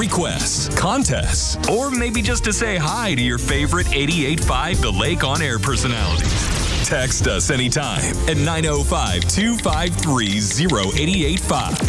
requests, contests, or maybe just to say hi to your favorite 88.5 The Lake On Air personalities. Text us anytime at 905-253-0885.